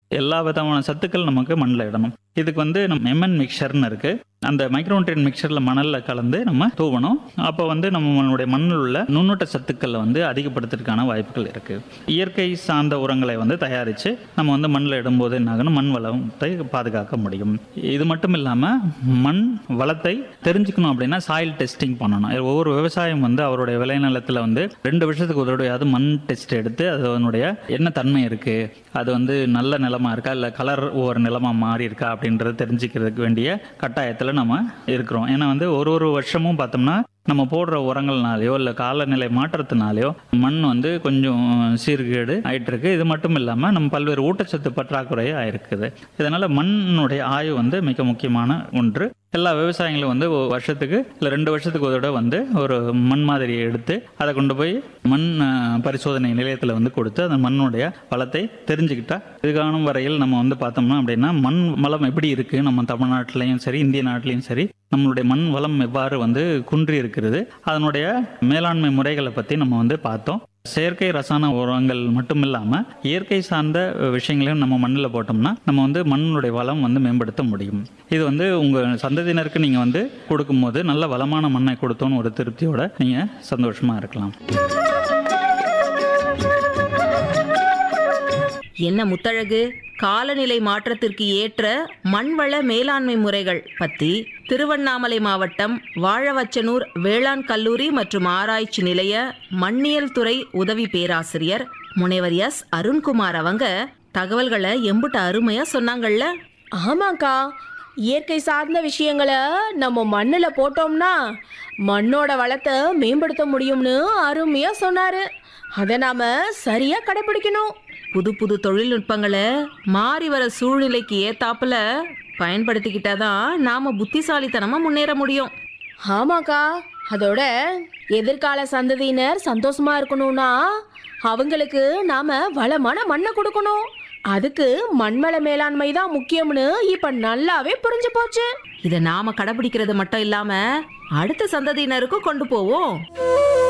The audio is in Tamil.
எல்லா விதமான சத்துக்கள் நமக்கு மண்ணில் இடணும். இதுக்கு நம்ம எம்என் மிக்சர்னு இருக்கு. அந்த மைக்ரோநியூட்ரியன்ட் மிக்சர்ல மணல்ல கலந்து நம்ம தூவணும். அப்போ நம்மளுடைய மண்ணில் உள்ள நுண்ணூட்ட சத்துக்களை அதிகப்படுத்துறதுக்கான வாய்ப்புகள் இருக்கு. இயற்கை சார்ந்த உரங்களை தயாரித்து நம்ம மண்ணில் இடும்போது என்ன ஆகணும், மண் வளத்தை பாதுகாக்க முடியும். இது மட்டும் இல்லாமல் மண் வளத்தை தெரிஞ்சுக்கணும் அப்படின்னா சாயில் டெஸ்டிங் பண்ணணும். ஒவ்வொரு விவசாயம் அவருடைய விளைநிலத்தில் 2 வருஷத்துக்கு ஒரு தடவையாவது மண் டெஸ்ட் எடுத்து அதனுடைய என்ன தன்மை இருக்கு, அது நல்ல நிலமா இருக்கா இல்லை கலர் ஒவ்வொரு நிலமா மாறி இருக்கா அப்படின்றத தெரிஞ்சுக்கிறதுக்கு வேண்டிய கட்டாயத்தில் நம்ம இருக்கிறோம். ஏன்னா ஒரு வருஷமும் பார்த்தோம்னா நம்ம போடுற உரங்கள்னாலேயோ இல்லை காலநிலை மாற்றத்தினாலேயோ மண் கொஞ்சம் சீர்கேடு ஆயிட்டு இருக்கு. இது மட்டும் இல்லாமல் நம்ம பல்வேறு ஊட்டச்சத்து பற்றாக்குறை ஆயிருக்குது. இதனால மண்ணுடைய ஆய்வு மிக முக்கியமான ஒன்று. எல்லா விவசாயிகளும் வருஷத்துக்கு இல்லை 2 வருஷத்துக்கு ஒரு தடவை ஒரு மண் மாதிரியை எடுத்து அதை கொண்டு போய் மண் பரிசோதனை நிலையத்தில் கொடுத்து அந்த மண்ணுடைய வளத்தை தெரிஞ்சுக்கிட்டா இதுக்கான வரையில் நம்ம பார்த்தோம்னா அப்படின்னா மண் வளம் எப்படி இருக்கு, நம்ம தமிழ்நாட்டிலையும் சரி இந்திய நாட்டிலையும் சரி நம்மளுடைய மண் வளம் எவ்வாறு குன்றி இருக்கிறது, அதனுடைய மேலாண்மை முறைகளை பற்றி நம்ம பார்த்தோம். செயற்கை ரசாயன உரங்கள் மட்டும் இல்லாமல் இயற்கை சார்ந்த விஷயங்களையும் நம்ம மண்ணில் போட்டோம்னா நம்ம மண்ணுடைய வளம் மேம்படுத்த முடியும். இது உங்கள் சந்ததியினருக்கு நீங்கள் கொடுக்கும்போது நல்ல வளமான மண்ணை கொடுத்தோன்னு ஒரு திருப்தியோட நீங்கள் சந்தோஷமாக இருக்கலாம். என்ன முத்தழகு, காலநிலை மாற்றத்திற்கு ஏற்ற மண்வள மேலாண்மை முறைகள் பற்றி திருவண்ணாமலை மாவட்டம் வாழவச்சனூர் வேளாண் கல்லூரி மற்றும் ஆராய்ச்சி நிலைய மண்ணியல் துறை உதவி பேராசிரியர் முனைவர் எஸ் அருண்குமார் அவங்க தகவல்களை எம்புட்டு அருமையா சொன்னாங்கல்ல. ஆமாக்கா, இயற்கை சார்ந்த விஷயங்களை நம்ம மண்ணில் போட்டோம்னா மண்ணோட வளத்தை மேம்படுத்த முடியும்னு அருமையா சொன்னாரு. அதை நாம சரியா கடைபிடிக்கணும். புது புது தொழில்நுட்பங்களை மாறி வர சூழ்நிலைக்கு ஏத்தாப்புல பயன்படுத்திக்கிட்டாதான் நாம புத்திசாலித்தனமா முன்னேற முடியும். ஆமாக்கா, அதோட எதிர்கால சந்ததியினர் சந்தோஷமா இருக்கணும்னா அவங்களுக்கு நாம வளமான மண்ணை கொடுக்கணும். அதுக்கு மண்வள மேலாண்மை தான் முக்கியம்னு இப்ப நல்லாவே புரிஞ்சு போச்சு. இதை நாம கடைபிடிக்கிறது மட்டும் இல்லாம அடுத்த சந்ததியினருக்கும் கொண்டு போவோம்.